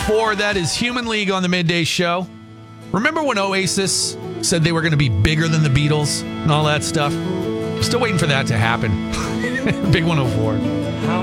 4, that is Human League on the Midday Show. Remember when Oasis said they were going to be bigger than the Beatles and all that stuff? Still waiting for that to happen. Big 104.